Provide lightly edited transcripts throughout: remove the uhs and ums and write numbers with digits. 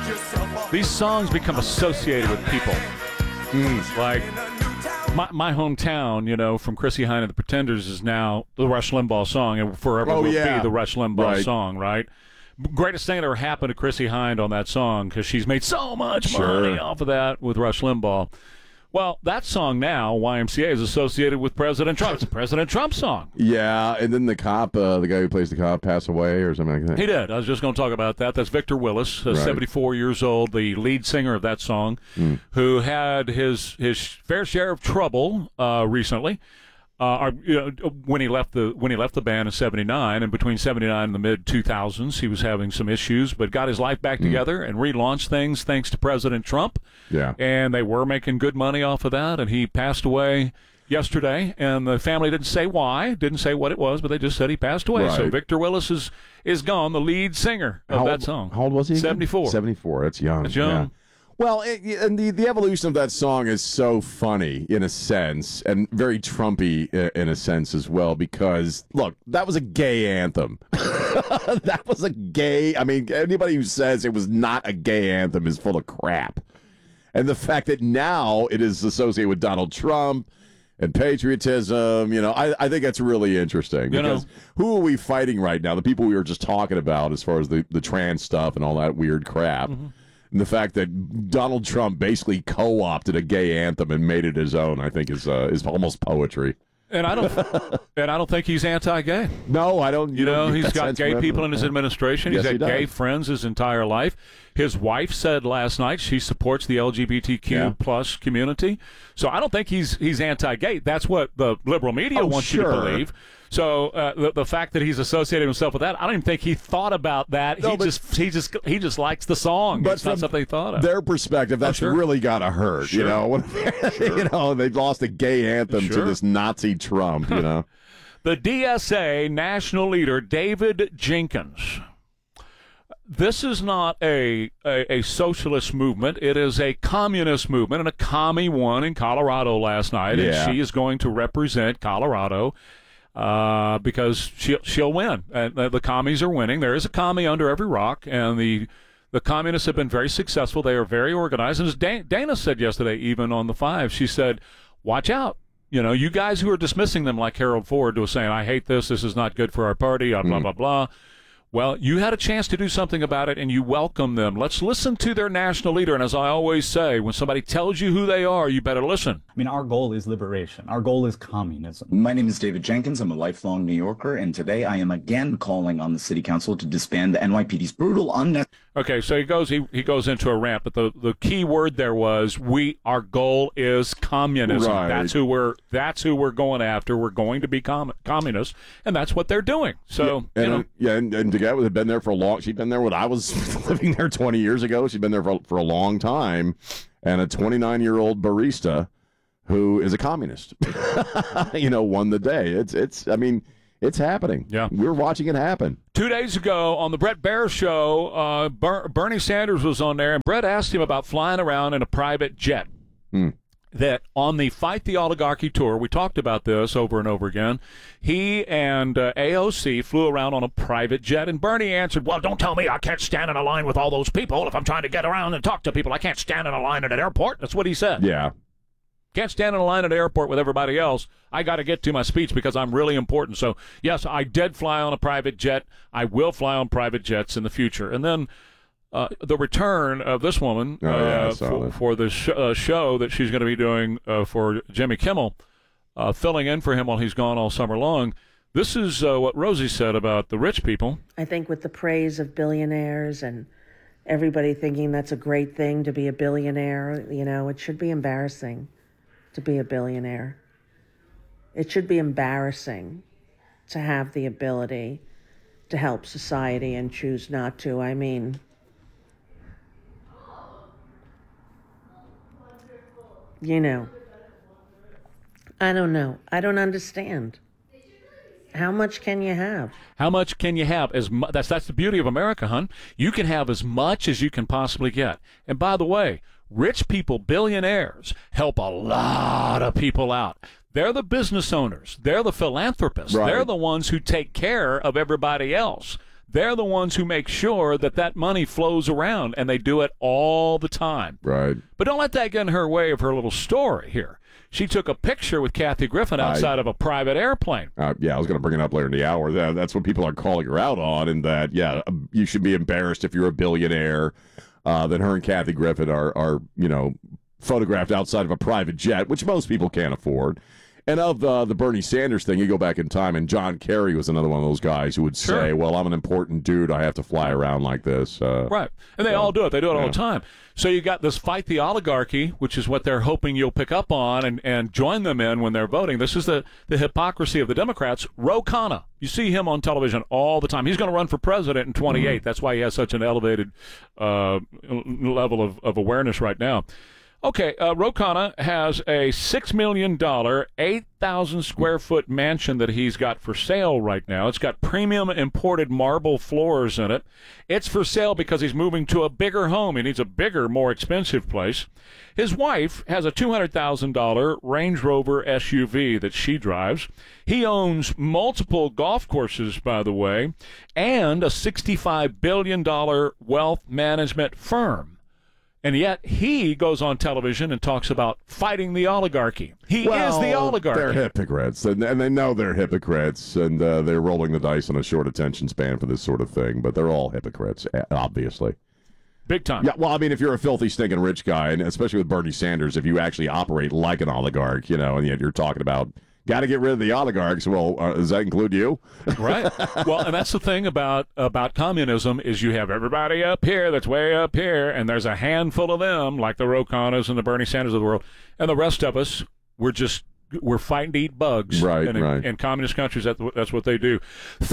these songs become associated with people. Like my hometown, from Chrissie Hynde and the Pretenders is now the Rush Limbaugh song, and forever will be the Rush Limbaugh song, right? Greatest thing that ever happened to Chrissie Hynde on that song, because she's made so much money off of that with Rush Limbaugh. Well, that song now, YMCA, is associated with President Trump. It's a President Trump song. Yeah, and then the cop, the guy who plays the cop, passed away or something like that. He did. I was just going to talk about that. That's Victor Willis, 74 years old, the lead singer of that song, who had his fair share of trouble recently. When he left the band in '79, and between '79 and the mid 2000s, he was having some issues, but got his life back together and relaunched things thanks to President Trump. Yeah, and they were making good money off of that. And he passed away yesterday, and the family didn't say why, didn't say what it was, but they just said he passed away. So Victor Willis is gone, the lead singer of that song. How old was he? 74. 74. That's young. That's young. Yeah. Well, and the evolution of that song is so funny in a sense, and very Trumpy in a sense as well, because, look, that was a gay anthem. That was a gay, anybody who says it was not a gay anthem is full of crap. And the fact that now it is associated with Donald Trump and patriotism, I think that's really interesting. Because who are we fighting right now? The people we were just talking about as far as the trans stuff and all that weird crap. And the fact that Donald Trump basically co-opted a gay anthem and made it his own, I think, is almost poetry. And I don't think he's anti-gay. No, I don't. He's got gay people in his administration. He's had gay friends his entire life. His wife said last night she supports the LGBTQ plus community. So I don't think he's anti-gay. That's what the liberal media wants you to believe. So the fact that he's associated himself with that, I don't even think he thought about that. No, he just likes the song. But it's not something he thought of. Their perspective, that's really got to hurt. They've lost a gay anthem to this Nazi Trump. The DSA national leader David Jenkins. This is not a socialist movement. It is a communist movement, and a commie won in Colorado last night, and she is going to represent Colorado. Because she'll win. The commies are winning. There is a commie under every rock, and the communists have been very successful. They are very organized. And as Dana said yesterday, even on the 5, she said, watch out. You guys who are dismissing them like Harold Ford was saying, I hate this is not good for our party, blah, blah, blah. Well, you had a chance to do something about it, and you welcome them. Let's listen to their national leader. And as I always say, when somebody tells you who they are, you better listen. Our goal is liberation. Our goal is communism. My name is David Jenkins. I'm a lifelong New Yorker, and today I am again calling on the city council to disband the NYPD's brutal, unnecessary... Okay, so he goes into a rant, but the key word there was our goal is communism. Right. That's who we're going after. We're going to be communists, and that's what they're doing. So and DeGette had been there for a long. She'd been there when I was living there 20 years ago. She'd been there for a long time, and a 29-year-old barista who is a communist, won the day. It's happening. Yeah. We're watching it happen. 2 days ago on the Bret Baier Show, Bernie Sanders was on there, and Bret asked him about flying around in a private jet. That on the Fight the Oligarchy tour, we talked about this over and over again, he and AOC flew around on a private jet, and Bernie answered, well, don't tell me I can't stand in a line with all those people. If I'm trying to get around and talk to people, I can't stand in a line at an airport. That's what he said. Yeah. Can't stand in a line at an airport with everybody else. I got to get to my speech because I'm really important. So, yes, I did fly on a private jet. I will fly on private jets in the future. And then the return of this woman for the show that she's going to be doing for Jimmy Kimmel, filling in for him while he's gone all summer long. This is what Rosie said about the rich people. I think with the praise of billionaires and everybody thinking that's a great thing to be a billionaire, it should be embarrassing to be a billionaire. It should be embarrassing to have the ability to help society and choose not to. I don't know. I don't understand. How much can you have? How much can you have? That's the beauty of America, hon. You can have as much as you can possibly get. And by the way, rich people, billionaires, help a lot of people out. They're the business owners. They're the philanthropists. Right. They're the ones who take care of everybody else. They're the ones who make sure that that money flows around, and they do it all the time. Right. But don't let that get in her way of her little story here. She took a picture with Kathy Griffin outside of a private airplane. Yeah, I was going to bring it up later in the hour. That's what people are calling her out on, and that, yeah, you should be embarrassed if you're a billionaire. That her and Kathy Griffin are photographed outside of a private jet, which most people can't afford. And of the Bernie Sanders thing, you go back in time, and John Kerry was another one of those guys who would say, well, I'm an important dude. I have to fly around like this. Right. And they all do it. They do it all the time. So you got this Fight the Oligarchy, which is what they're hoping you'll pick up on and join them in when they're voting. This is the hypocrisy of the Democrats. Ro Khanna, you see him on television all the time. He's going to run for president in 28. That's why he has such an elevated level of awareness right now. Okay, Ro Khanna has a $6 million, 8,000 square foot mansion that he's got for sale right now. It's got premium imported marble floors in it. It's for sale because he's moving to a bigger home. He needs a bigger, more expensive place. His wife has a $200,000 Range Rover SUV that she drives. He owns multiple golf courses, by the way, and a $65 billion wealth management firm. And yet he goes on television and talks about fighting the oligarchy. He is the oligarchy. They're hypocrites, and they know they're hypocrites, and they're rolling the dice on a short attention span for this sort of thing. But they're all hypocrites, obviously. Big time. Yeah, well, I mean, if you're a filthy, stinking rich guy, and especially with Bernie Sanders, if you actually operate like an oligarch, and yet you're talking about got to get rid of the oligarchs. Well, does that include you? Right. Well, and that's the thing about communism is you have everybody up here that's way up here, and there's a handful of them, like the Ro Khannas and the Bernie Sanders of the world, and the rest of us, we're fighting to eat bugs. Right, and right. In communist countries, that's what they do.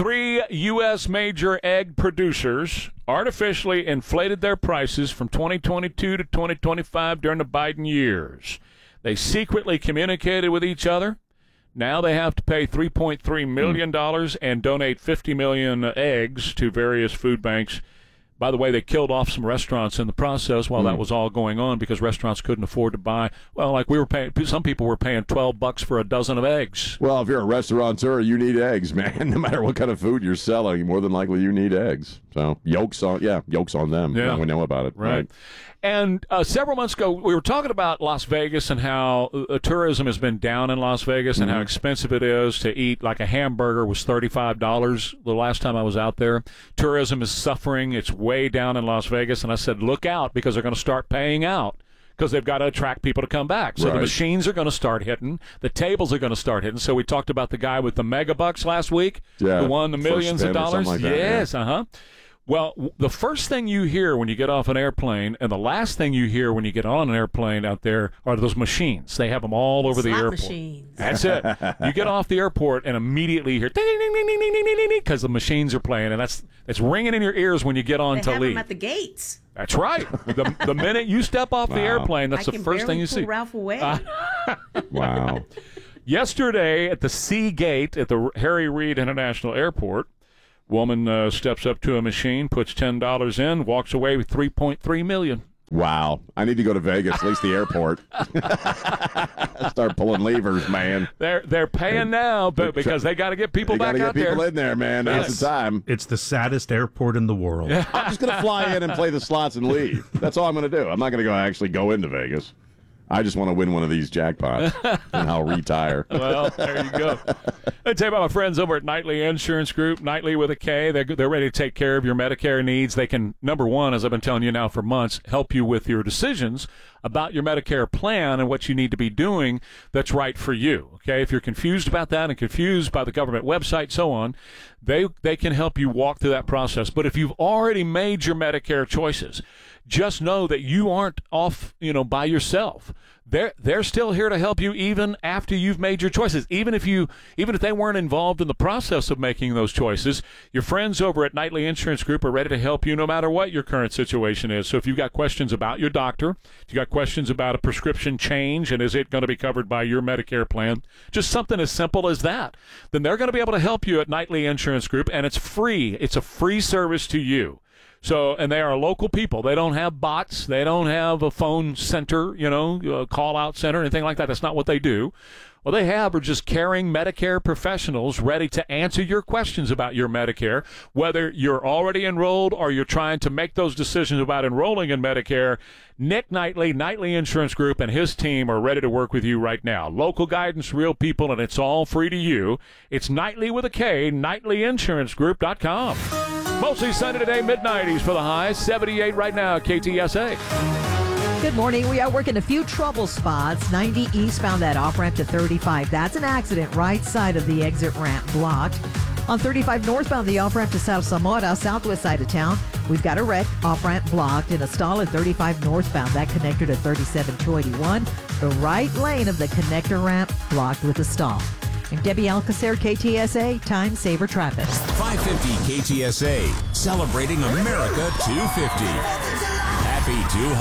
3 U.S. major egg producers artificially inflated their prices from 2022 to 2025 during the Biden years. They secretly communicated with each other. Now they have to pay $3.3 million and donate 50 million eggs to various food banks. By the way, they killed off some restaurants in the process while that was all going on because restaurants couldn't afford to buy. Well, like we were paying, some people were paying $12 for a dozen of eggs. Well, if you're a restaurateur, you need eggs, man. No matter what kind of food you're selling, more than likely you need eggs. So yolks on them. Yeah. We know about it. Right. And several months ago, we were talking about Las Vegas and how tourism has been down in Las Vegas and how expensive it is to eat. Like a hamburger was $35 the last time I was out there. Tourism is suffering. It's way down in Las Vegas. And I said, look out, because they're going to start paying out because they've got to attract people to come back. So the machines are going to start hitting. The tables are going to start hitting. So we talked about the guy with the mega bucks last week who won the millions of dollars. Like yes, Well, the first thing you hear when you get off an airplane and the last thing you hear when you get on an airplane out there are those machines. They have them all over the airport. Machines. That's it. You get off the airport and immediately hear ding, ding, ding, ding, ding, ding, ding, ding, because the machines are playing, and it's ringing in your ears when you get on They to have leave. them at the gates. That's right. The minute you step off the airplane, that's the first thing you see. Ralph away. Wow. Yesterday at the Sea Gate at the Harry Reid International Airport, woman steps up to a machine, puts $10 in, walks away with $3.3 million. Wow. I need to go to Vegas, at least the airport. Start pulling levers, man. They're paying now, but because they got to get people back out there. Got to get people in there, man. That's the time. It's the saddest airport in the world. I'm just going to fly in and play the slots and leave. That's all I'm going to do. I'm not going to actually go into Vegas. I just want to win one of these jackpots, and I'll retire. Well, there you go. I tell you about my friends over at Knightley Insurance Group, Knightley with a K. They're ready to take care of your Medicare needs. They can, number one, as I've been telling you now for months, help you with your decisions about your Medicare plan and what you need to be doing that's right for you. Okay, if you're confused about that and confused by the government website, so on, they can help you walk through that process. But if you've already made your Medicare choices, just know that you aren't off, by yourself. They're still here to help you even after you've made your choices. Even if they weren't involved in the process of making those choices, your friends over at Knightley Insurance Group are ready to help you no matter what your current situation is. So if you've got questions about your doctor, if you've got questions about a prescription change and is it going to be covered by your Medicare plan, just something as simple as that, then they're going to be able to help you at Knightley Insurance Group, and it's free. It's a free service to you. So, and they are local people. They don't have bots. They don't have a phone center, a call-out center, anything like that. That's not what they do. What they have are just caring Medicare professionals ready to answer your questions about your Medicare, whether you're already enrolled or you're trying to make those decisions about enrolling in Medicare. Nick Knightley, Knightley Insurance Group, and his team are ready to work with you right now. Local guidance, real people, and it's all free to you. It's Knightley with a K, KnightleyInsuranceGroup.com. Mostly sunny today, mid-90s for the high, 78 right now, KTSA. Good morning. We are working a few trouble spots. 90 eastbound, that off-ramp to 35. That's an accident. Right side of the exit ramp blocked. On 35 northbound, the off-ramp to South Zamora, southwest side of town. We've got a wreck, off-ramp blocked, and a stall at 35 northbound. That connector to 37 281. The right lane of the connector ramp blocked with a stall. I'm Debbie Alcacer, KTSA, Time Saver Traffic. 550 KTSA, celebrating America 250. Happy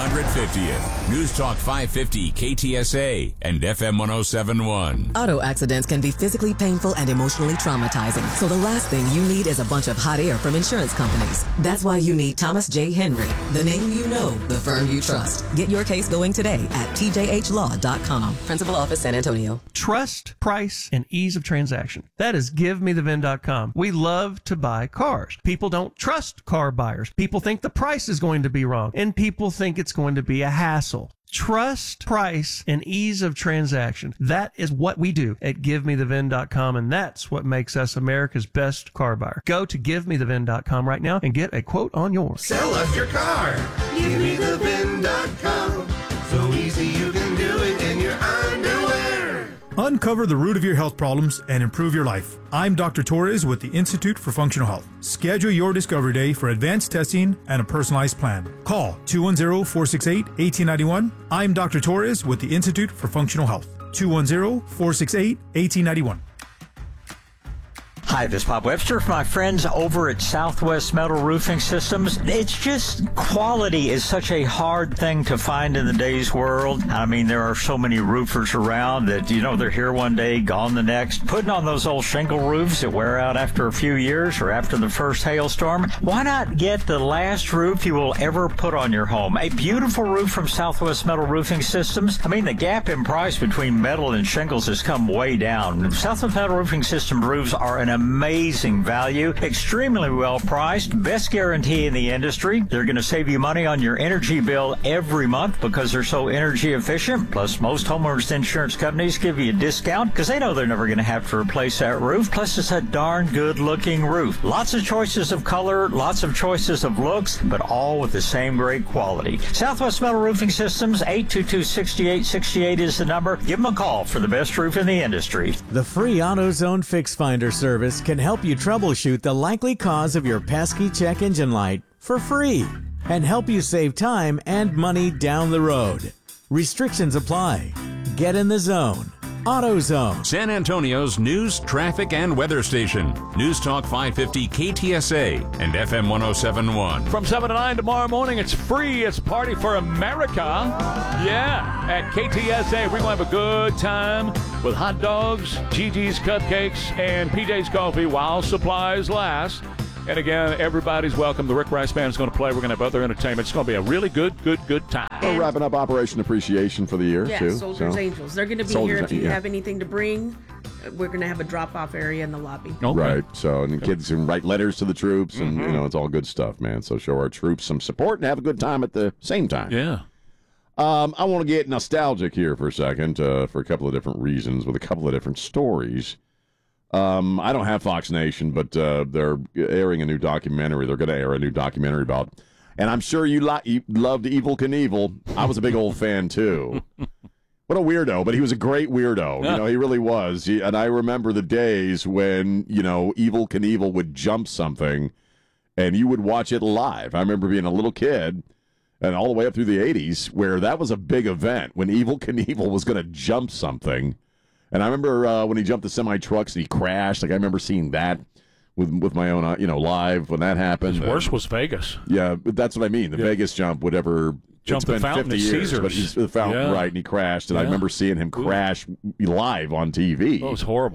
250th. News Talk 550 KTSA and FM 1071. Auto accidents can be physically painful and emotionally traumatizing. So the last thing you need is a bunch of hot air from insurance companies. That's why you need Thomas J. Henry, the name you know, the firm you trust. Get your case going today at tjhlaw.com. Principal Office, San Antonio. Trust, price, and ease of transaction. That is GiveMeTheVin.com. We love to buy cars. People don't trust car buyers. People think the price is going to be wrong, and people think it's going to be a hassle. Trust, price, and ease of transaction. That is what we do at GiveMeTheVin.com, and that's what makes us America's best car buyer. Go to GiveMeTheVin.com right now and get a quote on yours. Sell us your car. GiveMeTheVin.com. So easy you can do it in your underwear. Uncover the root of your health problems and improve your life. I'm Dr. Torres with the Institute for Functional Health. Schedule your Discovery Day for advanced testing and a personalized plan. Call 210-468-1891. I'm Dr. Torres with the Institute for Functional Health. 210-468-1891. Hi, this is Bob Webster for my friends over at Southwest Metal Roofing Systems. It's just quality is such a hard thing to find in today's world. I mean, there are so many roofers around that, they're here one day, gone the next. Putting on those old shingle roofs that wear out after a few years or after the first hailstorm. Why not get the last roof you will ever put on your home? A beautiful roof from Southwest Metal Roofing Systems. I mean, the gap in price between metal and shingles has come way down. Southwest Metal Roofing System roofs are an amazing value, extremely well priced, best guarantee in the industry. They're going to save you money on your energy bill every month because they're so energy efficient. Plus, most homeowners insurance companies give you a discount because they know they're never going to have to replace that roof. Plus, it's a darn good looking roof. Lots of choices of color, lots of choices of looks, but all with the same great quality. Southwest Metal Roofing Systems, 822-6868 is the number. Give them a call for the best roof in the industry. The free AutoZone Fix Finder service can help you troubleshoot the likely cause of your pesky check engine light for free and help you save time and money down the road. Restrictions apply. Get in the zone. AutoZone. San Antonio's news, traffic, and weather station. News Talk 550 KTSA and FM 1071. From 7 to 9 tomorrow morning, it's free. It's Party for America. Yeah, at KTSA. We're going to have a good time with hot dogs, Gigi's Cupcakes, and PJ's Coffee while supplies last. And again, everybody's welcome. The Rick Rice Band is going to play. We're going to have other entertainment. It's going to be a really good time. We're wrapping up Operation Appreciation for the year, too. Soldiers Angels. They're going to be here if you have anything to bring. We're going to have a drop-off area in the lobby. Okay. Right. So, and the kids can write letters to the troops, and, it's all good stuff, man. So show our troops some support and have a good time at the same time. Yeah. I want to get nostalgic here for a second for a couple of different reasons with a couple of different stories. I don't have Fox Nation, but they're airing a new documentary. They're going to air a new documentary about, and I'm sure you loved Evel Knievel. I was a big old fan, too. What a weirdo, but he was a great weirdo. Yeah. He really was. And I remember the days when, Evel Knievel would jump something, and you would watch it live. I remember being a little kid, and all the way up through the 80s, where that was a big event, when Evel Knievel was going to jump something. And I remember when he jumped the semi-trucks and he crashed. I remember seeing that with my own, live when that happened. His worst was Vegas. Yeah, but that's what I mean. The Vegas jump, whatever. Jumped the fountain 50 at years, Caesars. but he's the fountain, right, and he crashed. And I remember seeing him crash live on TV. That was horrible.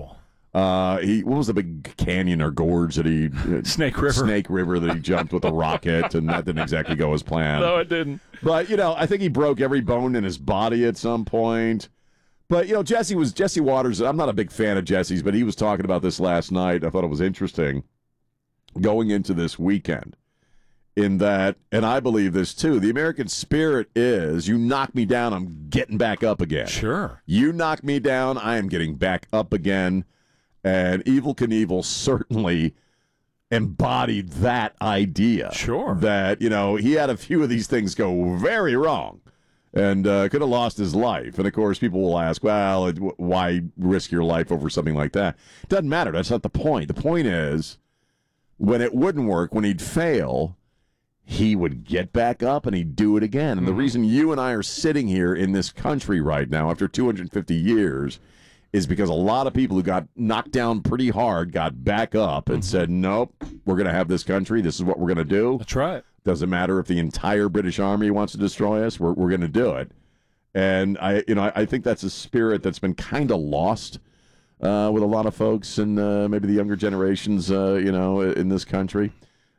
What was the big canyon or gorge that he Snake River. Snake River that he jumped with a rocket, and that didn't exactly go as planned. No, it didn't. But I think he broke every bone in his body at some point. But Jesse Waters. I'm not a big fan of Jesse's, but he was talking about this last night. I thought it was interesting going into this weekend. In that, and I believe this too, the American spirit is, you knock me down, I'm getting back up again. Sure. You knock me down, I am getting back up again. And Evel Knievel certainly embodied that idea. Sure. That, he had a few of these things go very wrong and could have lost his life. And, of course, people will ask, well, why risk your life over something like that? It doesn't matter. That's not the point. The point is, when it wouldn't work, when he'd fail, he would get back up and he'd do it again. And the reason you and I are sitting here in this country right now after 250 years is because a lot of people who got knocked down pretty hard got back up and said, nope, we're going to have this country. This is what we're going to do. That's right. Doesn't matter if the entire British Army wants to destroy us. We're going to do it. And I think that's a spirit that's been kind of lost with a lot of folks and maybe the younger generations, in this country.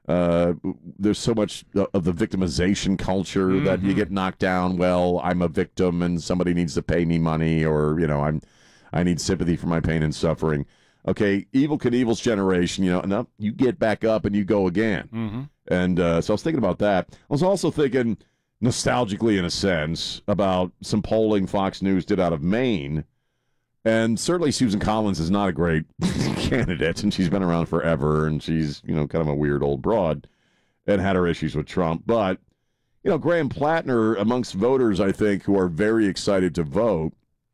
There's so much of the victimization culture that you get knocked down. Well, I'm a victim and somebody needs to pay me money, or I need sympathy for my pain and suffering. Okay, Evel Knievel's generation, enough. You get back up and you go again. And so I was thinking about that. I was also thinking, nostalgically in a sense, about some polling Fox News did out of Maine. And certainly Susan Collins is not a great candidate, and she's been around forever, and she's, kind of a weird old broad and had her issues with Trump. But, Graham Plattner, amongst voters, I think, who are very excited to vote,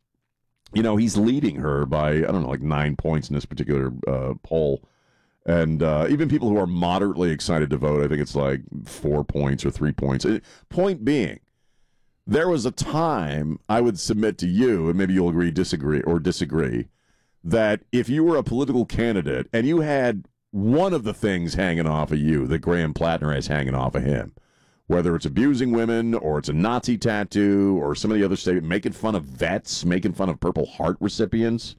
he's leading her by, 9 points in this particular poll. And even people who are moderately excited to vote, I think it's like 4 points or 3 points. Point being, there was a time, I would submit to you, and maybe you'll disagree, that if you were a political candidate and you had one of the things hanging off of you that Graham Plattner has hanging off of him, whether it's abusing women or it's a Nazi tattoo or some of the other statements, making fun of vets, making fun of Purple Heart recipients,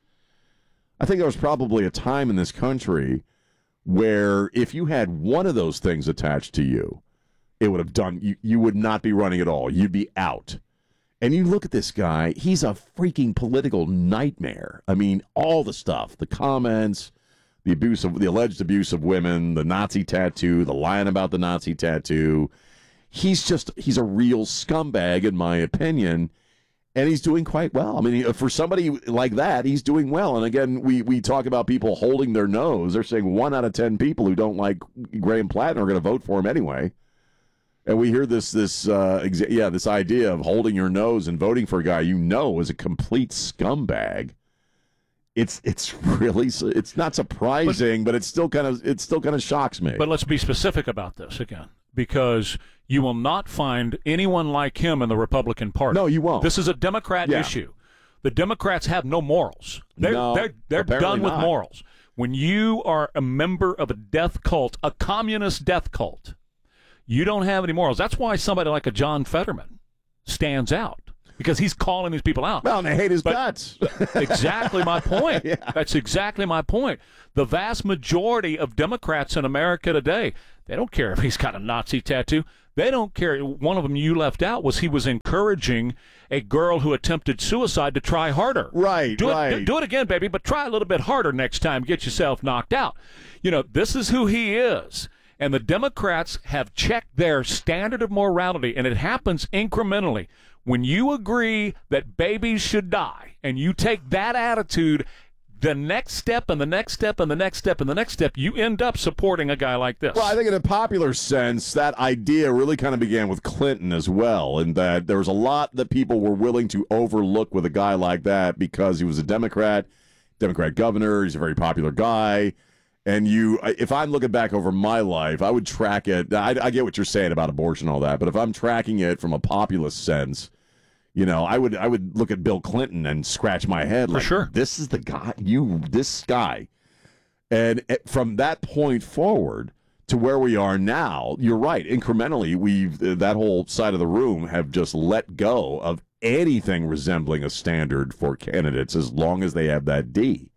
I think there was probably a time in this country where if you had one of those things attached to you, it would have done, you would not be running at all. You'd be out. And you look at this guy, he's a freaking political nightmare. I mean, all the stuff, the comments, the alleged abuse of women, the Nazi tattoo, the lying about the Nazi tattoo. He's a real scumbag, in my opinion. And he's doing quite well. I mean, for somebody like that, he's doing well. And again, we talk about people holding their nose. They're saying 1 out of 10 people who don't like Graham Plattner are going to vote for him anyway. And we hear this idea of holding your nose and voting for a guy is a complete scumbag. It's not surprising, but it still kind of shocks me. But let's be specific about this again, because you will not find anyone like him in the Republican Party. No, you won't. This is a Democrat issue. The Democrats have no morals. They're done with morals. When you are a member of a death cult, a communist death cult, you don't have any morals. That's why somebody like a John Fetterman stands out, because he's calling these people out. Well, and they hate his guts. Exactly my point. Yeah. That's exactly my point. The vast majority of Democrats in America today, they don't care if he's got a Nazi tattoo. They don't care. One of them you left out was he was encouraging a girl who attempted suicide to try harder. Right, do it again, baby, but try a little bit harder next time. Get yourself knocked out. This is who he is. And the Democrats have checked their standard of morality, and it happens incrementally. When you agree that babies should die, and you take that attitude, the next step and the next step and the next step and the next step, you end up supporting a guy like this. Well, I think in a popular sense, that idea really kind of began with Clinton as well, in that there was a lot that people were willing to overlook with a guy like that because he was a Democrat governor, he's a very popular guy. And if I'm looking back over my life, I would track it. I get what you're saying about abortion and all that, but if I'm tracking it from a populist sense, I would look at Bill Clinton and scratch my head. For sure. This is the guy, this guy. And from that point forward to where we are now, you're right. Incrementally, that whole side of the room have just let go of anything resembling a standard for candidates as long as they have that D.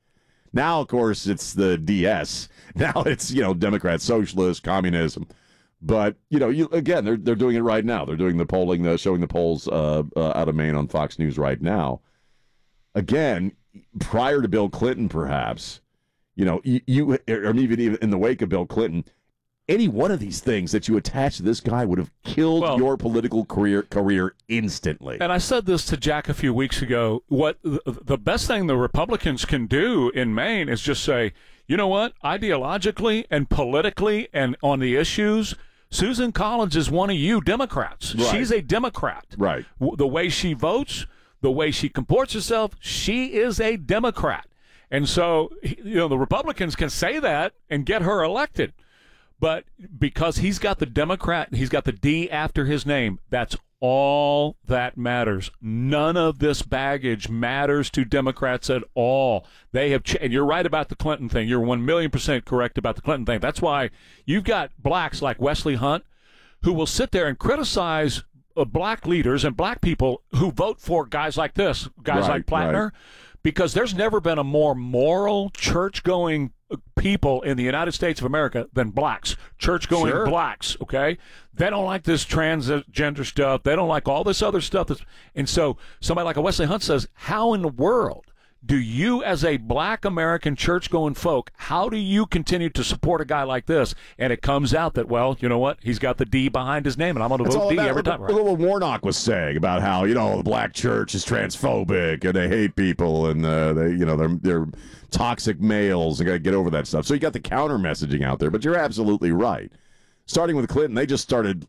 Now, of course, it's the DS. Now it's, Democrat, socialist, communism. But, again, they're doing it right now. They're doing the polling, showing the polls out of Maine on Fox News right now. Again, prior to Bill Clinton, perhaps, or even in the wake of Bill Clinton, any one of these things that you attach to this guy would have killed your political career instantly. And I said this to Jack a few weeks ago. What the best thing the Republicans can do in Maine is just say, you know what, ideologically and politically and on the issues, Susan Collins is one of you Democrats. Right. She's a Democrat. Right. The way she votes, the way she comports herself, she is a Democrat. And so, the Republicans can say that and get her elected. But because he's got the Democrat, he's got the D after his name, that's all that matters. None of this baggage matters to Democrats at all. They have, and you're right about the Clinton thing. You're 1,000,000% correct about the Clinton thing. That's why you've got blacks like Wesley Hunt who will sit there and criticize black leaders and black people who vote for guys like this, guys like Plattner, because there's never been a more moral, church-going people in the United States of America than blacks, church-going blacks, okay? They don't like this transgender stuff. They don't like all this other stuff. And so somebody like a Wesley Hunt says, how in the world do you, as a black American church-going folk, how do you continue to support a guy like this? And it comes out that, well, you know what? He's got the D behind his name, and I'm going to vote D every time. Right? What Warnock was saying about how, the black church is transphobic and they hate people and they're toxic males and got to get over that stuff. So you got the counter messaging out there, but you're absolutely right. Starting with Clinton, they just started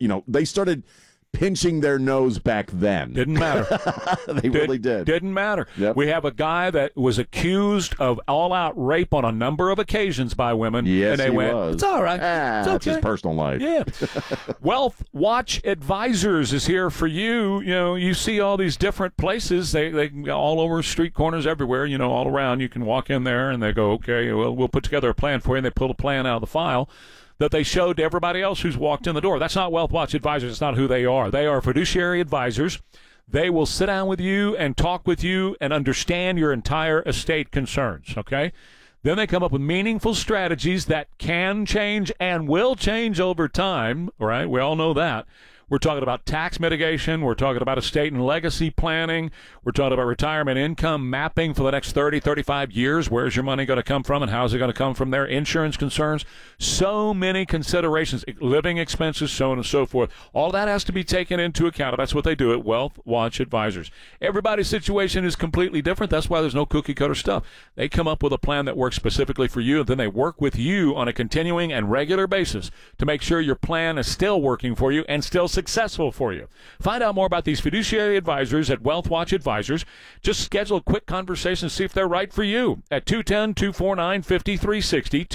pinching their nose back then. Didn't matter. Really did. Didn't matter. Yep. We have a guy that was accused of all-out rape on a number of occasions by women. Yes, and they went, was. It's all right. It's okay. It's his personal life. Yeah. Wealth Watch Advisors is here for you. You see all these different places. They all over street corners everywhere, all around. You can walk in there and they go, okay, well, we'll put together a plan for you. And they pull a plan out of the file that they showed to everybody else who's walked in the door. That's not Wealth Watch Advisors. It's not who they are. They are fiduciary advisors. They will sit down with you and talk with you and understand your entire estate concerns, okay? Then they come up with meaningful strategies that can change and will change over time, right? We all know that. We're talking about tax mitigation. We're talking about estate and legacy planning. We're talking about retirement income mapping for the next 30, 35 years. Where's your money going to come from and how's it going to come from there? Insurance concerns. So many considerations. Living expenses, so on and so forth. All that has to be taken into account. That's what they do at Wealth Watch Advisors. Everybody's situation is completely different. That's why there's no cookie-cutter stuff. They come up with a plan that works specifically for you, and then they work with you on a continuing and regular basis to make sure your plan is still working for you and still successful for you. Find out more about these fiduciary advisors at Wealth Watch Advisors. Just schedule a quick conversation, see if they're right for you at 210-249-5360,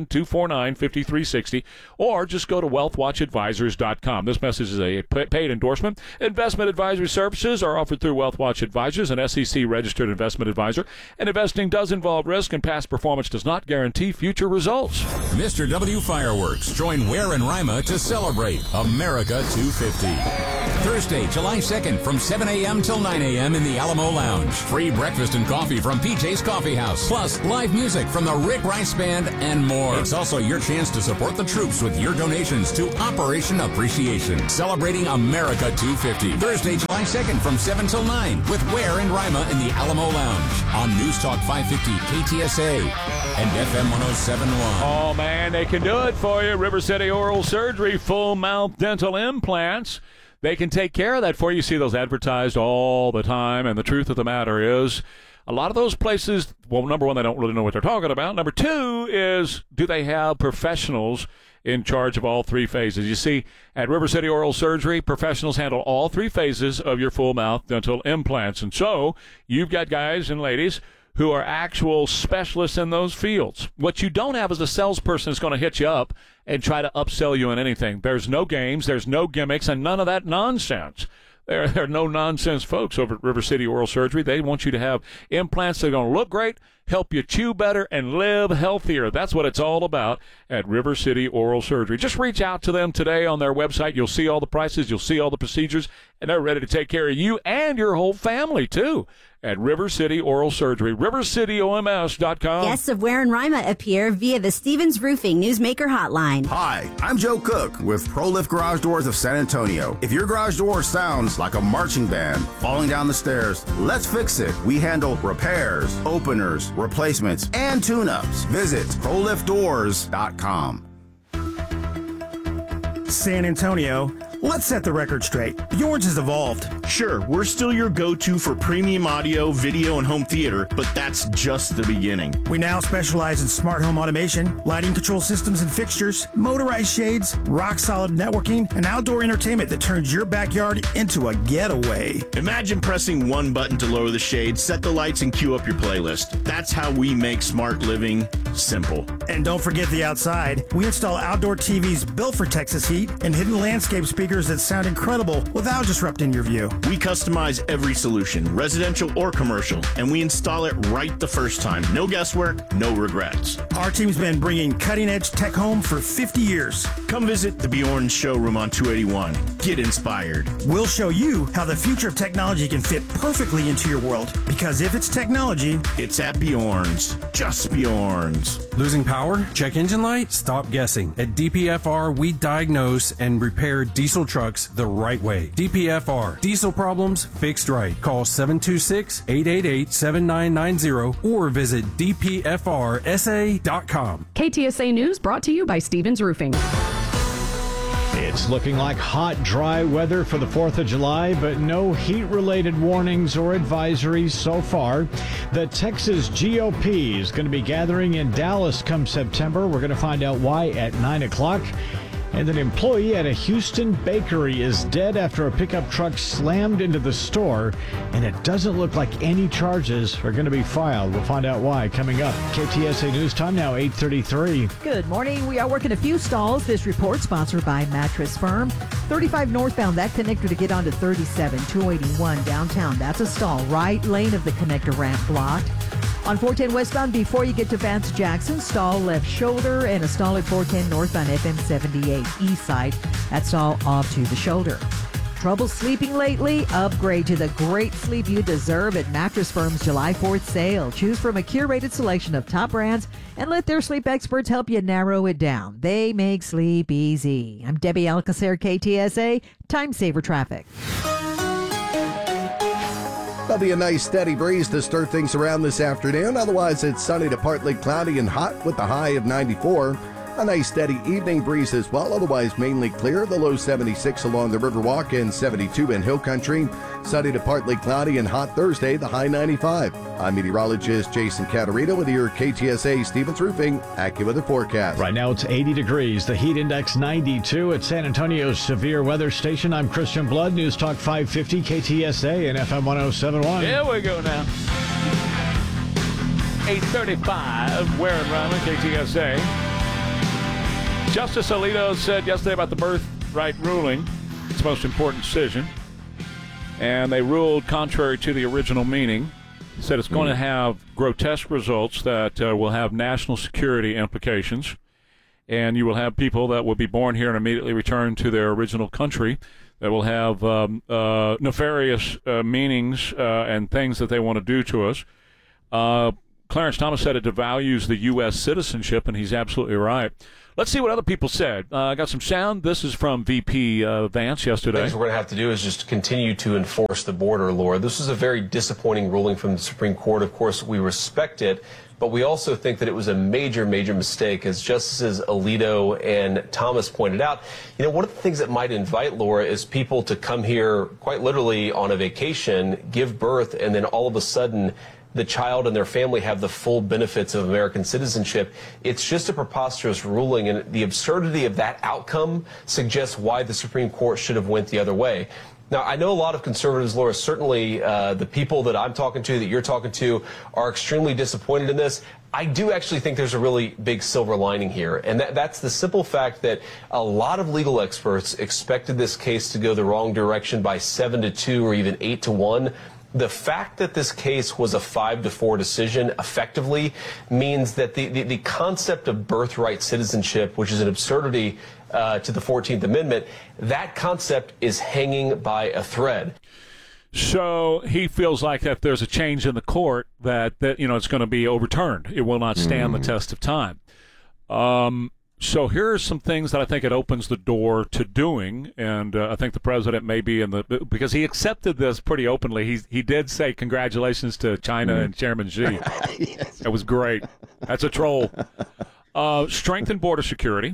210-249-5360, or just go to wealthwatchadvisors.com. This message is a paid endorsement. Investment advisory services are offered through Wealth Watch Advisors, an SEC-registered investment advisor, and investing does involve risk, and past performance does not guarantee future results. Mr. W Fireworks join Ware and Rima to celebrate America 250. Thursday, July 2nd from 7 a.m. till 9 a.m. in the Alamo Lounge. Free breakfast and coffee from PJ's Coffee House. Plus, live music from the Rick Rice Band and more. It's also your chance to support the troops with your donations to Operation Appreciation. Celebrating America 250. Thursday, July 2nd from 7 till 9 with Ware and Rima in the Alamo Lounge on News Talk 550 KTSA and FM 107.1. Oh, man, they can do it for you. River City Oral Surgery, full mouth dental implants. They can take care of that for you. You see those advertised all the time, and the truth of the matter is a lot of those places, well, number one, they don't really know what they're talking about. Number two is, do they have professionals in charge of all three phases? You see, at River City Oral Surgery, professionals handle all three phases of your full mouth dental implants. And so you've got guys and ladies who are actual specialists in those fields. What you don't have is a salesperson that's going to hit you up and try to upsell you on anything. There's no games, there's no gimmicks, and none of that nonsense. There are no nonsense folks over at River City Oral Surgery. They want you to have implants that are going to look great, help you chew better and live healthier. That's what it's all about at River City Oral Surgery. Just reach out to them today on their website. You'll see all the prices, you'll see all the procedures, and they're ready to take care of you and your whole family, too, at River City Oral Surgery. RiverCityOMS.com. Guests of Ware and Rima appear via the Stevens Roofing Newsmaker Hotline. Hi, I'm Joe Cook with ProLift Garage Doors of San Antonio. If your garage door sounds like a marching band falling down the stairs, let's fix it. We handle repairs, openers, replacements, and tune-ups. Visit ProLiftDoors.com. San Antonio, let's set the record straight. Bjorn's has evolved. Sure, we're still your go-to for premium audio, video, and home theater, but that's just the beginning. We now specialize in smart home automation, lighting control systems and fixtures, motorized shades, rock-solid networking, and outdoor entertainment that turns your backyard into a getaway. Imagine pressing one button to lower the shade, set the lights, and queue up your playlist. That's how we make smart living simple. And don't forget the outside. We install outdoor TVs built for Texas heat and hidden landscape speakers that sound incredible without disrupting your view. We customize every solution, residential or commercial, and we install it right the first time. No guesswork, no regrets. Our team's been bringing cutting-edge tech home for 50 years. Come visit the Bjorn showroom on 281. Get inspired. We'll show you how the future of technology can fit perfectly into your world. Because if it's technology, it's at Bjorn's. Just Bjorn's. Losing power? Check engine light? Stop guessing. At DPFR, we diagnose and repair diesel trucks the right way. DPFR. Diesel problems fixed right. Call 726-888-7990 or visit dpfrsa.com. KTSA News brought to you by Stevens Roofing. It's looking like hot, dry weather for the 4th of July, but no heat-related warnings or advisories so far. The Texas GOP is going to be gathering in Dallas come September. We're going to find out why at 9 o'clock. And an employee at a Houston bakery is dead after a pickup truck slammed into the store, and it doesn't look like any charges are going to be filed. We'll find out why coming up. KTSA News Time now, 8:33. Good morning. We are working a few stalls. This report sponsored by Mattress Firm. 35 northbound, that connector to get onto 37, 281 downtown. That's a stall. Right lane of the connector ramp blocked. On 410 westbound, before you get to Vance Jackson, stall left shoulder, and a stall at 410 northbound FM 78 east side. That stall off to the shoulder. Trouble sleeping lately? Upgrade to the great sleep you deserve at Mattress Firm's July 4th sale. Choose from a curated selection of top brands and let their sleep experts help you narrow it down. They make sleep easy. I'm Debbie Alcacer, KTSA, Time Saver Traffic. There'll be a nice steady breeze to stir things around this afternoon. Otherwise, it's sunny to partly cloudy and hot with a high of 94. A nice steady evening breeze as well, otherwise mainly clear. The low 76 along the Riverwalk and 72 in Hill Country. Sunny to partly cloudy and hot Thursday, the high 95. I'm meteorologist Jason Caterino with your KTSA Stevens Roofing AccuWeather forecast. Right now it's 80 degrees. The heat index 92 at San Antonio's severe weather station. I'm Christian Blood, News Talk 550 KTSA and FM 107.1. Here we go now. 8:35, Ware and Rima, KTSA. Justice Alito said yesterday about the birthright ruling, its most important decision, and they ruled contrary to the original meaning. He said it's going to have grotesque results that will have national security implications, and you will have people that will be born here and immediately return to their original country that will have nefarious meanings and things that they want to do to us. Clarence Thomas said it devalues the U.S. citizenship, and he's absolutely right. Let's see what other people said. I got some sound. This is from VP Vance yesterday. Things we're going to have to do is just continue to enforce the border, Laura. This is a very disappointing ruling from the Supreme Court. Of course, we respect it, but we also think that it was a major, major mistake. As Justices Alito and Thomas pointed out, you know, one of the things that might invite, Laura, is people to come here quite literally on a vacation, give birth, and then all of a sudden the child and their family have the full benefits of American citizenship. It's just a preposterous ruling, and the absurdity of that outcome suggests why the Supreme Court should have went the other way. Now, I know a lot of conservatives, Laura, certainly the people that I'm talking to, that you're talking to, are extremely disappointed in this. I do actually think there's a really big silver lining here, and that's the simple fact that a lot of legal experts expected this case to go the wrong direction by 7-2 or even 8-1. The fact that this case was a 5-4 decision effectively means that the concept of birthright citizenship, which is an absurdity to the 14th Amendment, that concept is hanging by a thread. So he feels like if there's a change in the court that it's going to be overturned. It will not stand the test of time. So here are some things that I think it opens the door to doing, and I think the president may be because he accepted this pretty openly. He did say congratulations to China and Chairman Xi. Yes. That was great. That's a troll. Strengthen border security,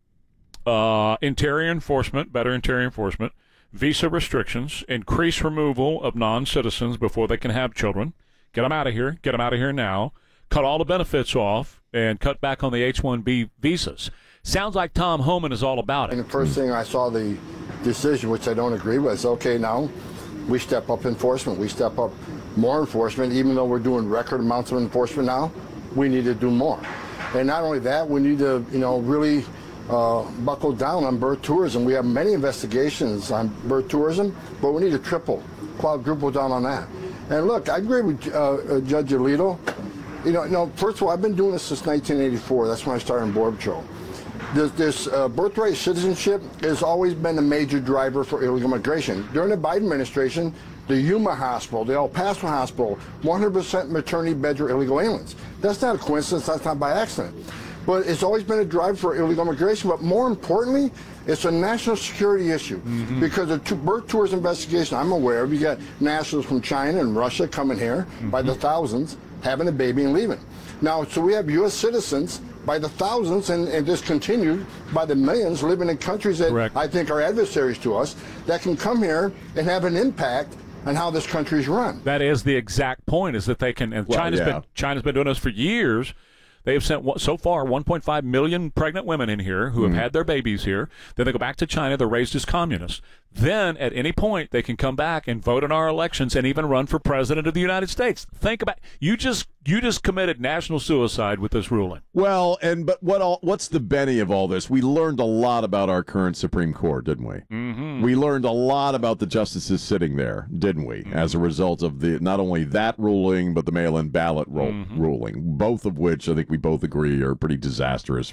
interior enforcement, better interior enforcement, visa restrictions, increase removal of non-citizens before they can have children. Get them out of here. Get them out of here now. Cut all the benefits off and cut back on the H-1B visas. Sounds like Tom Homan is all about it. And the first thing I saw the decision, which I don't agree with, is okay, now we step up enforcement. We step up more enforcement. Even though we're doing record amounts of enforcement now, we need to do more. And not only that, we need to, really buckle down on birth tourism. We have many investigations on birth tourism, but we need to quadruple down on that. And look, I agree with Judge Alito. First of all, I've been doing this since 1984. That's when I started in Border Patrol. This birthright citizenship has always been a major driver for illegal immigration. During the Biden administration, the Yuma Hospital, the El Paso Hospital, 100% maternity beds were illegal aliens. That's not a coincidence. That's not by accident. But it's always been a drive for illegal immigration. But more importantly, it's a national security issue. Because the birth tourism investigation I'm aware of, you got nationals from China and Russia coming here by the thousands, having a baby and leaving. Now, so we have U.S. citizens by the thousands and this continued by the millions living in countries that I think are adversaries to us that can come here and have an impact on how this country is run. That is the exact point, is that they can, and China's been doing this for years. They have sent, so far, 1.5 million pregnant women in here who have had their babies here. Then they go back to China. They're raised as communists. Then, at any point, they can come back and vote in our elections and even run for president of the United States. Think about you just committed national suicide with this ruling. Well, but what's the Benny of all this? We learned a lot about our current Supreme Court, didn't we? We learned a lot about the justices sitting there, didn't we? As a result of not only that ruling, but the mail-in ballot ruling, both of which I think we both agree are pretty disastrous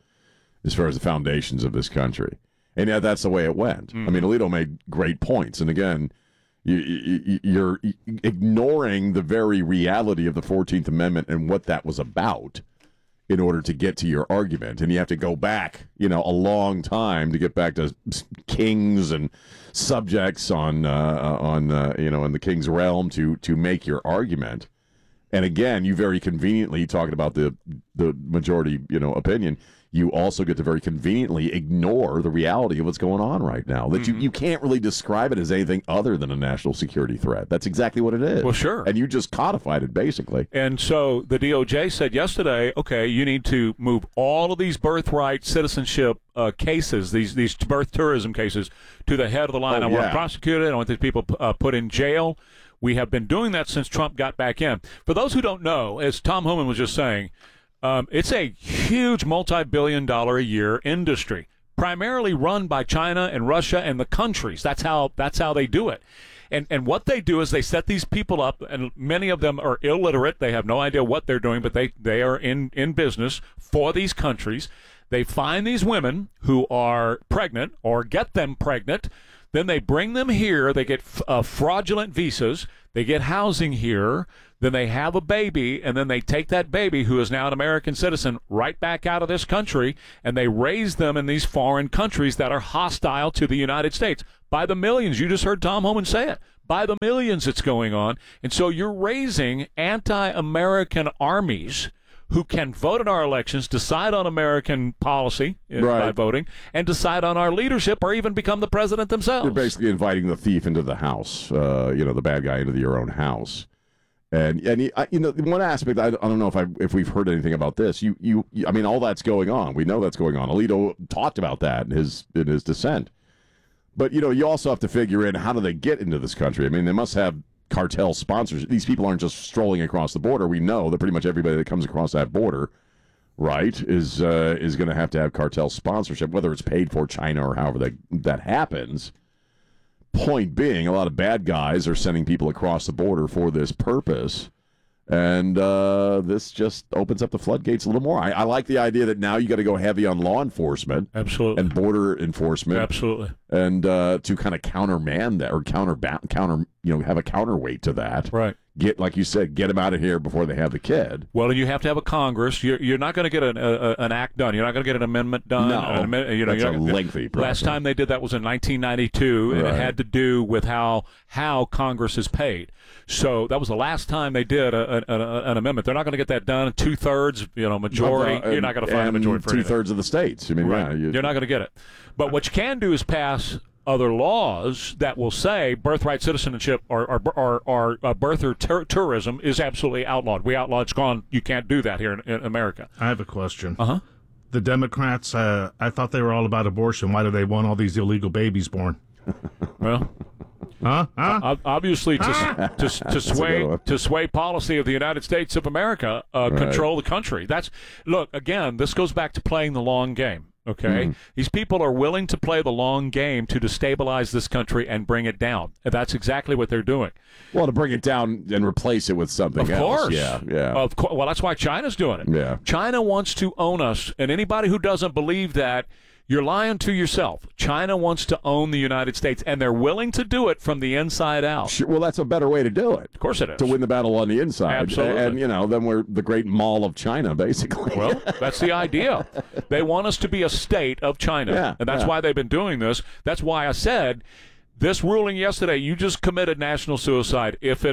as far as the foundations of this country. And yet that's the way it went. I mean, Alito made great points. And again, you're ignoring the very reality of the 14th Amendment and what that was about in order to get to your argument. And you have to go back, a long time to get back to kings and subjects in the king's realm to make your argument. And again, you very conveniently, talking about the majority, opinion, you also get to very conveniently ignore the reality of what's going on right now. That you can't really describe it as anything other than a national security threat. That's exactly what it is. Well, sure. And you just codified it, basically. And so the DOJ said yesterday, okay, you need to move all of these birthright citizenship cases, these birth tourism cases, to the head of the line. I want to prosecute it. I want these people put in jail. We have been doing that since Trump got back in. For those who don't know, as Tom Homan was just saying, it's a huge multi-billion-dollar a year industry, primarily run by China and Russia and the countries. That's how they do it. And what they do is they set these people up, and many of them are illiterate. They have no idea what they're doing, but they are in business for these countries. They find these women who are pregnant or get them pregnant. Then they bring them here. They get fraudulent visas. They get housing here. Then they have a baby, and then they take that baby, who is now an American citizen, right back out of this country, and they raise them in these foreign countries that are hostile to the United States. By the millions. You just heard Tom Homan say it. By the millions it's going on. And so you're raising anti-American armies who can vote in our elections, decide on American policy by voting, and decide on our leadership or even become the president themselves. You're basically inviting the thief into the house, the bad guy into your own house. And one aspect, I don't know if we've heard anything about this. I mean, all that's going on. We know that's going on. Alito talked about that in his dissent. But, you also have to figure in, how do they get into this country? I mean, they must have cartel sponsors. These people aren't just strolling across the border. We know that pretty much everybody that comes across that border, right, is going to have cartel sponsorship, whether it's paid for China or however that happens. point being, a lot of bad guys are sending people across the border for this purpose. And this just opens up the floodgates a little more. I like the idea that now you got to go heavy on law enforcement, absolutely, and border enforcement, absolutely, and to kind of countermand that or counter, have a counterweight to that. Right. Get, like you said, get them out of here before they have the kid. Well, and you have to have a Congress. You're not going to get an act done. You're not going to get an amendment done. No, that's a lengthy process. Last time they did that was in 1992, and it had to do with how Congress is paid. So that was the last time they did an amendment. They're not going to get that done. 2/3, majority. You're not going to find a majority for 2/3 of the states. I mean, right. You're not going to get it. But what you can do is pass other laws that will say birthright citizenship or birther tourism is absolutely outlawed. We outlaw. It's gone. You can't do that here in America. I have a question. Uh-huh. The Democrats, I thought they were all about abortion. Why do they want all these illegal babies born? Well, obviously to sway policy of the United States of America, control the country. Look, again, this goes back to playing the long game. Okay, These people are willing to play the long game to destabilize this country and bring it down. And that's exactly what they're doing. Well, to bring it down and replace it with something else. Of course. Yeah. Of course. Well, that's why China's doing it. Yeah. China wants to own us, and anybody who doesn't believe that, you're lying to yourself. China wants to own the United States, and they're willing to do it from the inside out. Sure, well, that's a better way to do it. Of course it is. To win the battle on the inside. Absolutely. And, then we're the great mall of China, basically. Well, that's the idea. They want us to be a state of China, and that's why they've been doing this. That's why I said this ruling yesterday, you just committed national suicide if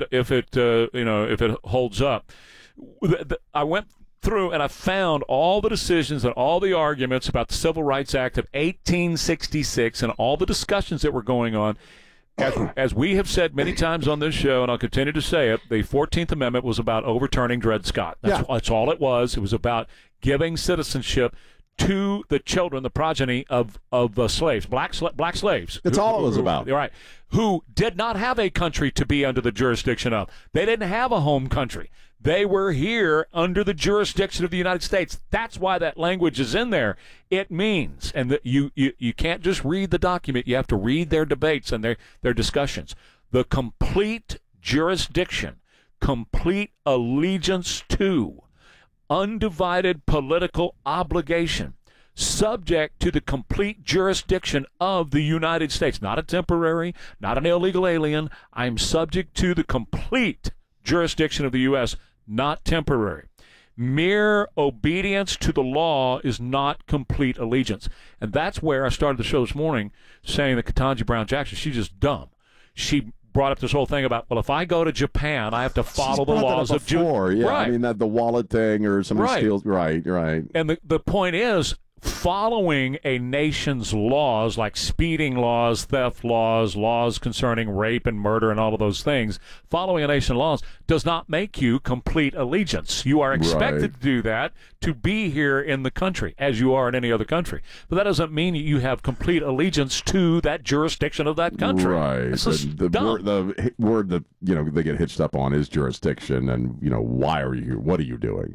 it holds up. I went through and I found all the decisions and all the arguments about the Civil Rights Act of 1866 and all the discussions that were going on. As we have said many times on this show, and I'll continue to say it, the 14th Amendment was about overturning Dred Scott. That's all it was. It was about giving citizenship to the children, the progeny of slaves, black slaves. That's all it was about. Right. Who did not have a country to be under the jurisdiction of. They didn't have a home country. They were here under the jurisdiction of the United States. That's why that language is in there. It means, and you can't just read the document. You have to read their debates and their discussions. The complete jurisdiction, complete allegiance to, undivided political obligation, subject to the complete jurisdiction of the United States. Not a temporary, not an illegal alien. I'm subject to the complete jurisdiction of the U.S., not temporary. Mere obedience to the law is not complete allegiance. And that's where I started the show this morning saying that Ketanji Brown Jackson, she's just dumb. She brought up this whole thing about, well, if I go to Japan, I have to follow the laws of Japan. Yeah, right. I mean, the wallet thing or somebody steals. Right. And the point is, following a nation's laws, like speeding laws, theft laws, laws concerning rape and murder and all of those things, following a nation's laws does not make you complete allegiance. You are expected to do that to be here in the country, as you are in any other country. But that doesn't mean you have complete allegiance to that jurisdiction of that country. Right. The word that they get hitched up on is jurisdiction, and why are you here? What are you doing?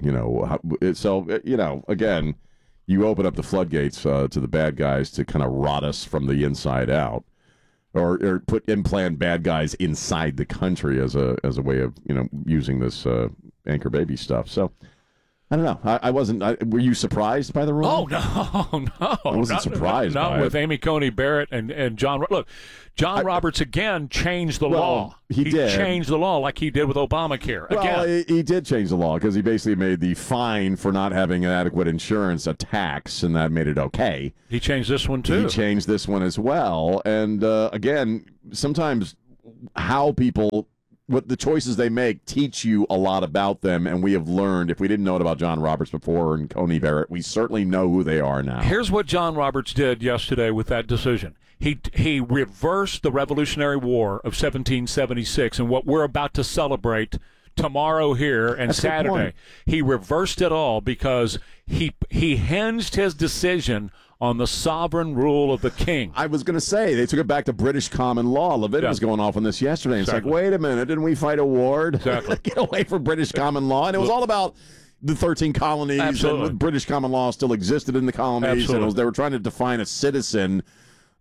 Again, you open up the floodgates to the bad guys to kind of rot us from the inside out, or implant bad guys inside the country as a way of using this anchor baby stuff. So I don't know. I wasn't. Were you surprised by the ruling? Oh no. I wasn't surprised. Not by with it. Amy Coney Barrett and John. Look, John Roberts again changed the law. He did change the law like he did with Obamacare. Well, he did change the law because he basically made the fine for not having adequate insurance a tax, and that made it okay. He changed this one too. He changed this one as well. And again, sometimes how people. What the choices they make teach you a lot about them, and we have learned, if we didn't know it about John Roberts before and Coney Barrett, we certainly know who they are now. Here's what John Roberts did yesterday with that decision. He reversed the Revolutionary War of 1776 and what we're about to celebrate tomorrow here and That's Saturday. He reversed it all because he hinged his decision on the sovereign rule of the king. I was going to say, they took it back to British common law. Levin was going off on this yesterday. It's like, wait a minute, didn't we fight a war? Exactly. Get away from British common law. And it was all about the 13 colonies. Absolutely. And British common law still existed in the colonies. Absolutely. And they were trying to define a citizen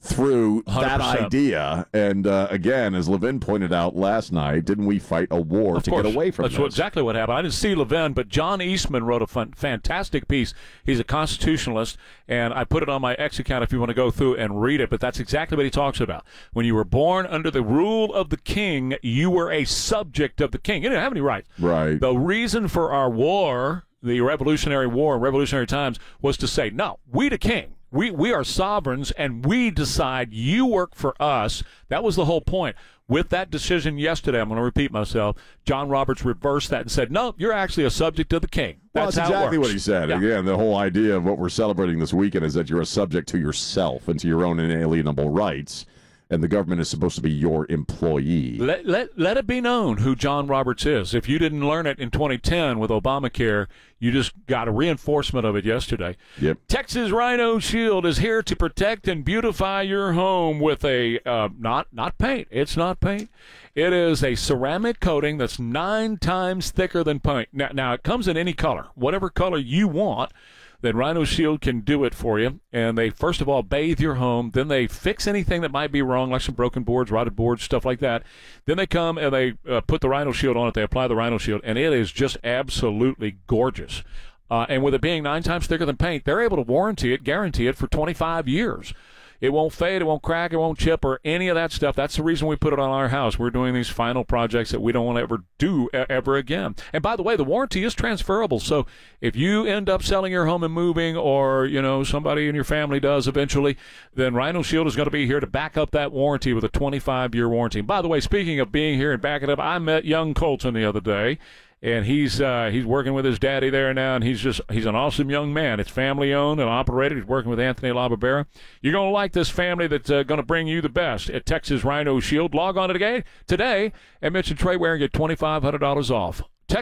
through that 100%. idea. And again, as Levin pointed out last night, didn't we fight a war to get away from That's this? exactly what happened. I didn't see Levin, but John Eastman wrote a fantastic piece. He's a constitutionalist, and I put it on my X account if you want to go through and read it. But that's exactly what he talks about. When you were born under the rule of the king, you were a subject of the king. You didn't have any rights. Right. The reason for our war, the Revolutionary War and Revolutionary times, was to say, no, we the king. We are sovereigns, and we decide you work for us. That was the whole point. With that decision yesterday, I'm going to repeat myself, John Roberts reversed that and said, no, you're actually a subject of the king. That's how exactly it works. what he said. Yeah. Again, the whole idea of what we're celebrating this weekend is that you're a subject to yourself and to your own inalienable rights, and the government is supposed to be your employee. Let it be known who John Roberts is. If you didn't learn it in 2010 with Obamacare, you just got a reinforcement of it yesterday. Yep. Texas Rhino Shield is here to protect and beautify your home with a not paint. It's not paint. It is a ceramic coating that's 9 times thicker than paint. Now it comes in any color, whatever color you want. Then Rhino Shield can do it for you. And they, first of all, bathe your home. Then they fix anything that might be wrong, like some broken boards, rotted boards, stuff like that. Then they come and they put the Rhino Shield on it. They apply the Rhino Shield, and it is just absolutely gorgeous. And with it being 9 times thicker than paint, they're able to warranty it, guarantee it for 25 years. It won't fade, it won't crack, it won't chip, or any of that stuff. That's the reason we put it on our house. We're doing these final projects that we don't want to ever do ever again. And by the way, the warranty is transferable. So if you end up selling your home and moving, or somebody in your family does eventually, then Rhino Shield is going to be here to back up that warranty with a 25-year warranty. And by the way, speaking of being here and backing up, I met young Colton the other day. And he's working with his daddy there now, and he's an awesome young man. It's family-owned and operated. He's working with Anthony LaBarbera. You're going to like this family that's going to bring you the best at Texas Rhino Shield. Log on today and mention Trey Ware and get $2,500 off.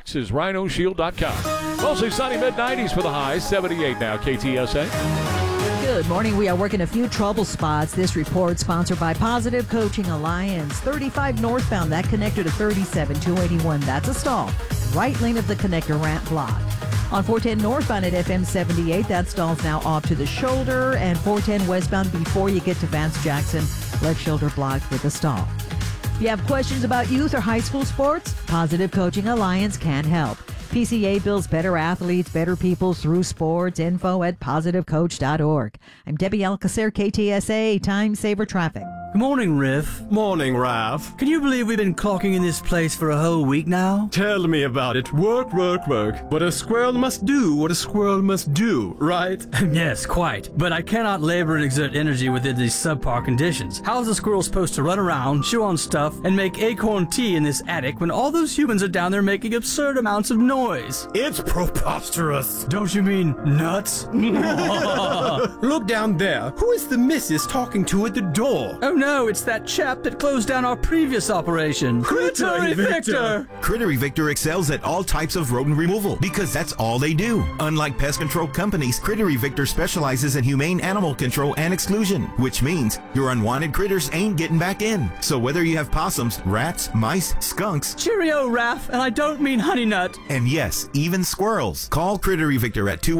TexasRhinoShield.com. Mostly sunny mid-90s for the highs. 78 now, KTSA. Good morning. We are working a few trouble spots. This report sponsored by Positive Coaching Alliance. 35 northbound, that connector to 37, 281. That's a stall. Right lane of the connector ramp blocked. On 410 northbound at FM 78, that stall's now off to the shoulder. And 410 westbound before you get to Vance Jackson, left shoulder blocked with a stall. If you have questions about youth or high school sports, Positive Coaching Alliance can help. PCA builds better athletes, better people through sports. Info at positivecoach.org. I'm Debbie Alcacer, KTSA, Time Saver Traffic. Good morning, Riff. Morning, Ralph. Can you believe we've been clocking in this place for a whole week now? Tell me about it. Work, work, work. But a squirrel must do what a squirrel must do, right? Yes, quite. But I cannot labor and exert energy within these subpar conditions. How is a squirrel supposed to run around, chew on stuff, and make acorn tea in this attic when all those humans are down there making absurd amounts of noise? It's preposterous. Don't you mean nuts? Look down there. Who is the missus talking to at the door? Oh no, it's that chap that closed down our previous operation. Critter Evictor! Critter Evictor excels at all types of rodent removal because that's all they do. Unlike pest control companies, Critter Evictor specializes in humane animal control and exclusion, which means your unwanted critters ain't getting back in. So whether you have possums, rats, mice, skunks... Cheerio, Raph, and I don't mean honey nut. And yes, even squirrels. Call Critter Evictor at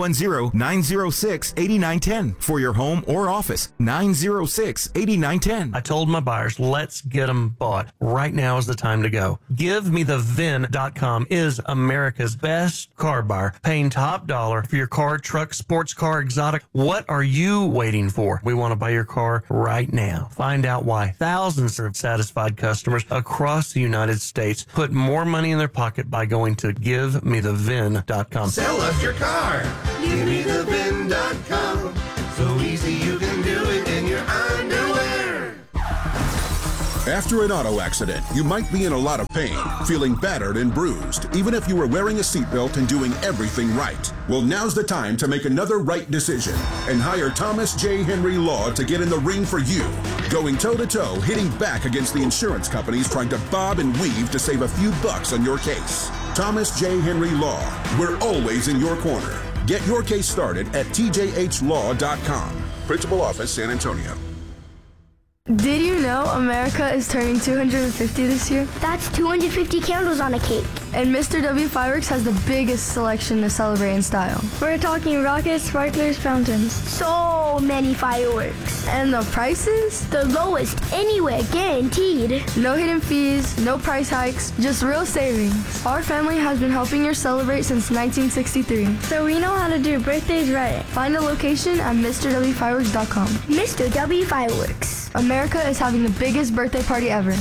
210-906-8910 for your home or office. 906-8910. I told my buyers, let's get them bought. Right now is the time to go. GiveMeTheVin.com is America's best car buyer, paying top dollar for your car, truck, sports car, exotic. What are you waiting for? We want to buy your car right now. Find out why thousands of satisfied customers across the United States put more money in their pocket by going to GiveMeTheVin.com. Sell us your car. GiveMeTheVin.com. So easy you can do it in your underwear. After an auto accident, you might be in a lot of pain, feeling battered and bruised, even if you were wearing a seatbelt and doing everything right. Well, now's the time to make another right decision and hire Thomas J. Henry Law to get in the ring for you. Going toe-to-toe, hitting back against the insurance companies trying to bob and weave to save a few bucks on your case. Thomas J. Henry Law. We're always in your corner. Get your case started at tjhlaw.com. Principal Office, San Antonio. Did you know America is turning 250 this year? That's 250 candles on a cake. And Mr. W Fireworks has the biggest selection to celebrate in style. We're talking rockets, sparklers, fountains. So many fireworks. And the prices? The lowest anywhere, guaranteed. No hidden fees, no price hikes, just real savings. Our family has been helping you celebrate since 1963. So we know how to do birthdays right. Find a location at MrWFireworks.com. Mr. W Fireworks. America is having the biggest birthday party ever.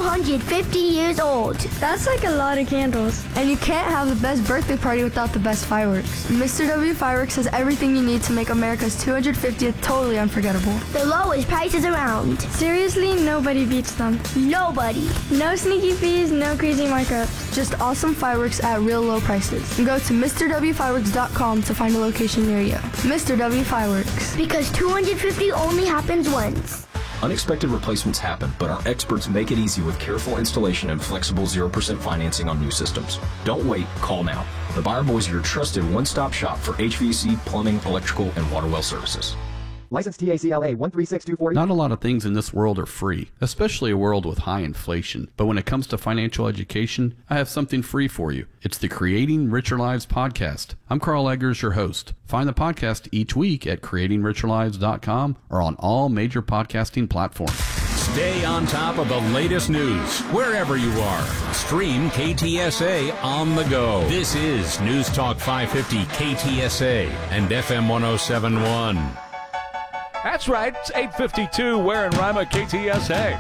250 years old. That's like a lot of candles. And you can't have the best birthday party without the best fireworks. Mr. W Fireworks has everything you need to make America's 250th totally unforgettable. The lowest prices around. Seriously, nobody beats them. Nobody. No sneaky fees, no crazy markups. Just awesome fireworks at real low prices. Go to MrWFireworks.com to find a location near you. Mr. W Fireworks. Because 250 only happens once. Unexpected replacements happen, but our experts make it easy with careful installation and flexible 0% financing on new systems. Don't wait, call now. The Buyer Boys are your trusted one-stop shop for HVAC, plumbing, electrical, and water well services. License TACLA 136240. Not a lot of things in this world are free, especially a world with high inflation. But when it comes to financial education, I have something free for you. It's the Creating Richer Lives podcast. I'm Carl Eggers, your host. Find the podcast each week at creatingricherlives.com or on all major podcasting platforms. Stay on top of the latest news wherever you are. Stream KTSA on the go. This is News Talk 550 KTSA and FM 107.1. That's right. It's 8:52. Where in Rima, KTSA.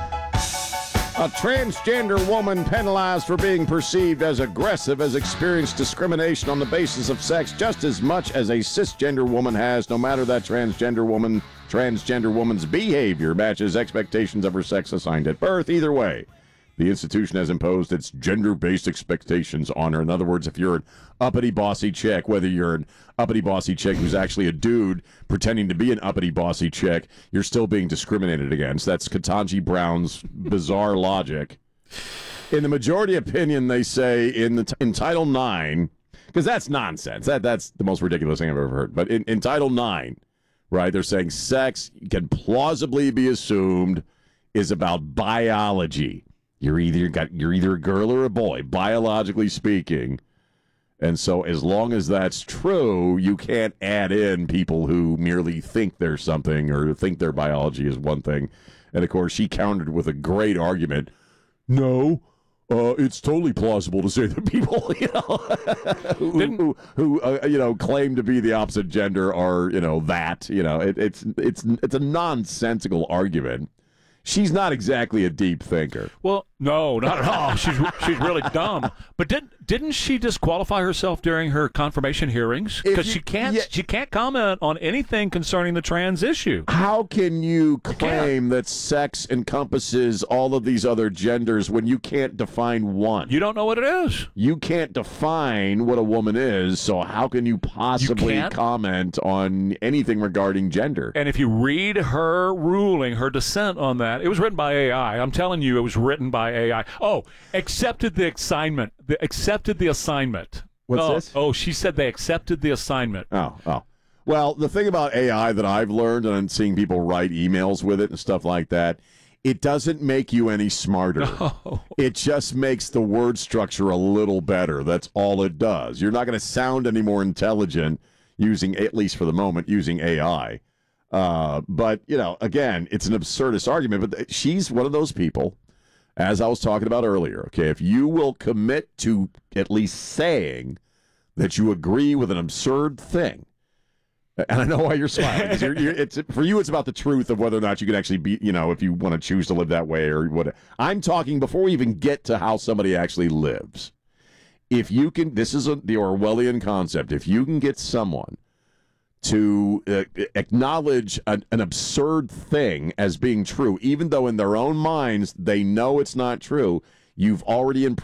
A transgender woman penalized for being perceived as aggressive has experienced discrimination on the basis of sex just as much as a cisgender woman has, no matter that transgender woman's behavior matches expectations of her sex assigned at birth. Either way, the institution has imposed its gender-based expectations on her. In other words, if you're an uppity bossy chick, whether you're an uppity bossy chick who's actually a dude pretending to be an uppity bossy chick, you're still being discriminated against. That's Ketanji Brown's bizarre logic. In the majority opinion, they say in Title IX, because that's nonsense. That's the most ridiculous thing I've ever heard. But in Title IX, right, they're saying sex can plausibly be assumed is about biology. You're either a girl or a boy, biologically speaking. And so as long as that's true, you can't add in people who merely think they're something or think their biology is one thing. And, of course, she countered with a great argument. No, it's totally plausible to say that people, who claim to be the opposite gender are, that. It's a nonsensical argument. She's not exactly a deep thinker. Well, no, not at all. She's really dumb. But didn't she disqualify herself during her confirmation hearings? Because she can't comment on anything concerning the trans issue. How can you claim that sex encompasses all of these other genders when you can't define one? You don't know what it is. You can't define what a woman is, so how can you possibly comment on anything regarding gender? And if you read her ruling, her dissent on that, it was written by AI. I'm telling you, it was written by AI. Oh, accepted the assignment. Accepted the assignment. What's this? Oh, she said they accepted the assignment. Oh. Well, the thing about AI that I've learned, and I'm seeing people write emails with it and stuff like that, it doesn't make you any smarter. No. It just makes the word structure a little better. That's all it does. You're not going to sound any more intelligent using, at least for the moment, using AI. But, again, it's an absurdist argument. But she's one of those people, as I was talking about earlier, okay, if you will commit to at least saying that you agree with an absurd thing, and I know why you're smiling. For you, it's about the truth of whether or not you can actually be, if you want to choose to live that way or what. I'm talking before we even get to how somebody actually lives. If you can, this is the Orwellian concept. If you can get someone to acknowledge an absurd thing as being true, even though in their own minds they know it's not true, you've already